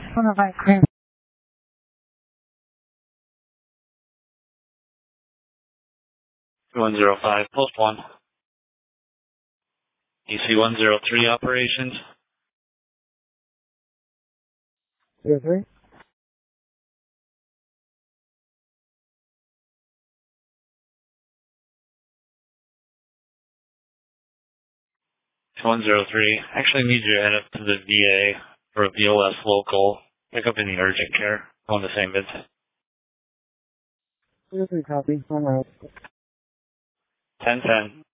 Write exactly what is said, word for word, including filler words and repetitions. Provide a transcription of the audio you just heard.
one of ice cream. one zero five, post one. E C one zero three operations. Zero three. one zero three, actually need you to head up to the V A for a V O S local. Pick up any urgent care on the same bid. Zero three copy. On route. ten ten.